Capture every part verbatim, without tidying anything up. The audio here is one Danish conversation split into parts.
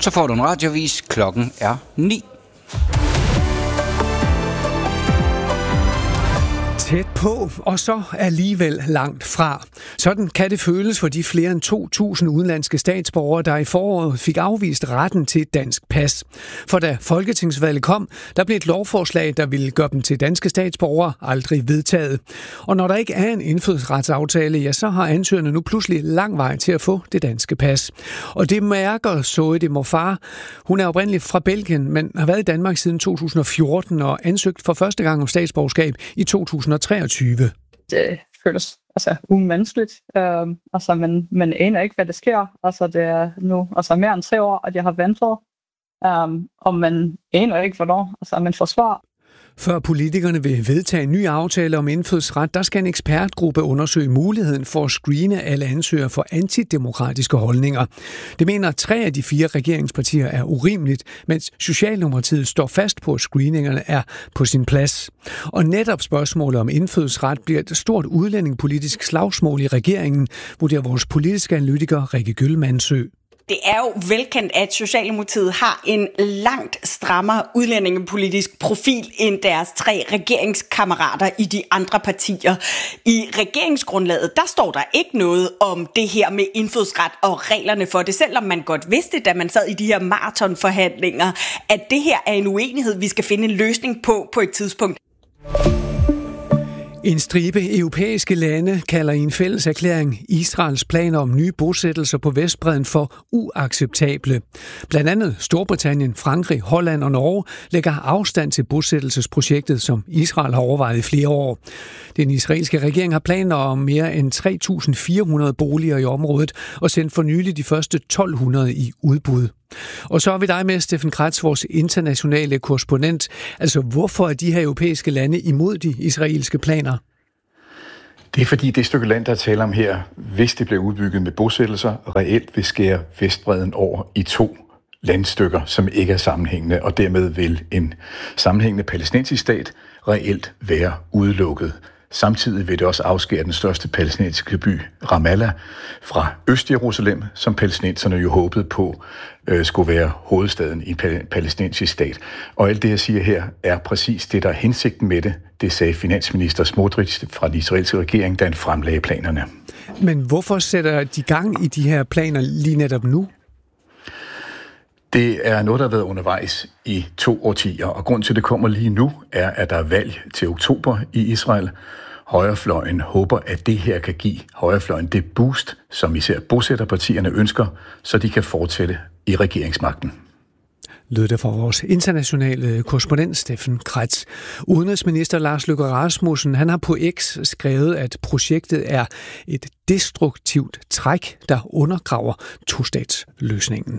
Så får du en radioavis. Klokken er ni. Tæt på, og så alligevel langt fra. Sådan kan det føles for de flere end to tusind udenlandske statsborgere, der i foråret fik afvist retten til et dansk pas. For da folketingsvalget kom, der blev et lovforslag, der ville gøre dem til danske statsborgere, aldrig vedtaget. Og når der ikke er en indfødsretsaftale, ja, så har ansøgerne nu pludselig lang vej til at få det danske pas. Og det mærker Zoe de Mofar. Hun er oprindeligt fra Belgien, men har været i Danmark siden to tusind og fjorten og ansøgt for første gang om statsborgerskab i to tusind og treogtyve. Det føles altså umenneskeligt. Uh, altså, man, man aner ikke, hvad der sker. Altså, det er nu altså, mere end tre år, at jeg har ventet. Um, og man aner ikke, hvornår altså, man får svar. Før politikerne vil vedtage en ny aftale om indfødsret, der skal en ekspertgruppe undersøge muligheden for at screene alle ansøgere for antidemokratiske holdninger. Det mener tre af de fire regeringspartier er urimeligt, mens Socialdemokratiet står fast på, at screeningerne er på sin plads. Og netop spørgsmålet om indfødsret bliver et stort udlændingepolitisk slagsmål i regeringen, vurderer vores politiske analytiker Rikke Gyllmannsø. Det er jo velkendt, at Socialdemokratiet har en langt strammere udlændingepolitisk profil end deres tre regeringskammerater i de andre partier. I regeringsgrundlaget, der står der ikke noget om det her med indfødsret og reglerne for det, selvom man godt vidste, da man sad i de her maratonforhandlinger, at det her er en uenighed, vi skal finde en løsning på på et tidspunkt. En stribe europæiske lande kalder i en fælles erklæring Israels planer om nye bosættelser på Vestbredden for uacceptable. Blandt andet Storbritannien, Frankrig, Holland og Norge lægger afstand til bosættelsesprojektet, som Israel har overvejet i flere år. Den israelske regering har planer om mere end tre tusind fire hundrede boliger i området og sendt for nylig de første tolv hundrede i udbud. Og så er vi dig med, Steffen Kretz, vores internationale korrespondent. Altså, hvorfor er de her europæiske lande imod de israelske planer? Det er fordi det stykke land, der taler om her, hvis det bliver udbygget med bosættelser, reelt vil skære Vestbredden over i to landstykker, som ikke er sammenhængende, og dermed vil en sammenhængende palæstinensisk stat reelt være udelukket. Samtidig vil det også afskære den største palæstinensiske by, Ramallah, fra Øst-Jerusalem, som palæstinenserne jo håbede på øh, skulle være hovedstaden i en palæstinensisk stat. Og alt det, jeg siger her, er præcis det, der er hensigten med det. Det sagde finansminister Smotrich fra den israelske regering, da han fremlagde planerne. Men hvorfor sætter de gang i de her planer lige netop nu? Det er noget, der har været undervejs i to årtier, og grund til, at det kommer lige nu, er, at der er valg til oktober i Israel. Højrefløjen håber, at det her kan give højrefløjen det boost, som især bosætterpartierne ønsker, så de kan fortsætte i regeringsmagten. Lød det fra vores internationale korrespondent Steffen Kretz. Udenrigsminister Lars Løkke Rasmussen, han har på X skrevet, at projektet er et destruktivt træk, der undergraver tostatsløsningen.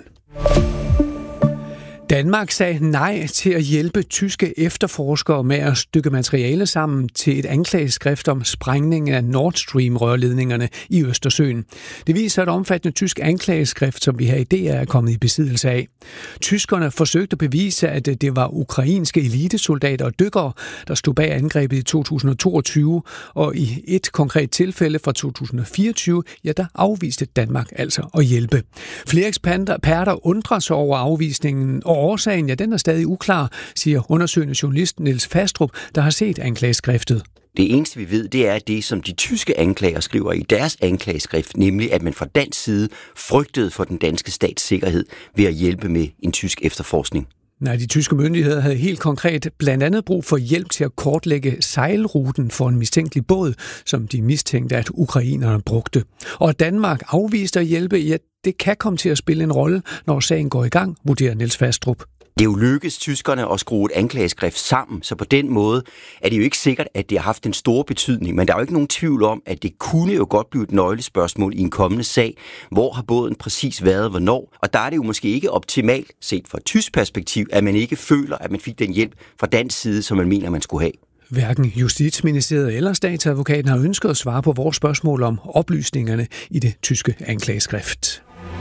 Danmark sagde nej til at hjælpe tyske efterforskere med at stykke materiale sammen til et anklageskrift om sprængning af Nord Stream-rørledningerne i Østersøen. Det viser et omfattende tysk anklageskrift, som vi her i D R er kommet i besiddelse af. Tyskerne forsøgte at bevise, at det var ukrainske elitesoldater og dykkere, der stod bag angrebet i to tusind og toogtyve, og i et konkret tilfælde fra to tusind og fireogtyve, ja, der afviste Danmark altså at hjælpe. Flere eksperter undrer sig over afvisningen, og årsagen, ja, den er stadig uklar, siger undersøgende journalist Niels Fastrup, der har set anklageskriftet. Det eneste, vi ved, det er det, som de tyske anklager skriver i deres anklageskrift, nemlig at man fra dansk side frygtede for den danske stats sikkerhed ved at hjælpe med en tysk efterforskning. Nej, de tyske myndigheder havde helt konkret blandt andet brug for hjælp til at kortlægge sejlruten for en mistænkelig båd, som de mistænkte, at ukrainerne brugte. Og at Danmark afviste at hjælpe, ja, det kan komme til at spille en rolle, når sagen går i gang, vurderer Niels Fastrup. Det er jo lykkedes tyskerne at skrue et anklageskrift sammen, så på den måde er det jo ikke sikkert, at det har haft en stor betydning, men der er jo ikke nogen tvivl om, at det kunne jo godt blive et nøglespørgsmål i en kommende sag. Hvor har båden præcis været, hvornår? Og der er det jo måske ikke optimalt, set fra et tysk perspektiv, at man ikke føler, at man fik den hjælp fra dansk side, som man mener, man skulle have. Hverken Justitsministeriet eller statsadvokaten har ønsket at svare på vores spørgsmål om oplysningerne i det tyske anklageskrift.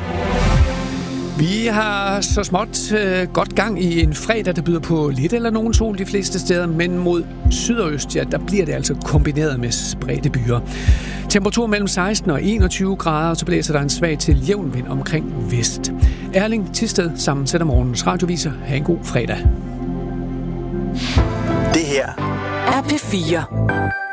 Vi har så småt øh, godt gang i en fredag, der byder på lidt eller nogen sol de fleste steder, men mod syd og øst, ja, der bliver det altså kombineret med spredte byer. Temperatur mellem seksten og enogtyve grader, og så blæser der en svag til jævn vind omkring vest. Erling Thisted sammensætter morgens radioviser. Ha' en god fredag. Det her er P fire.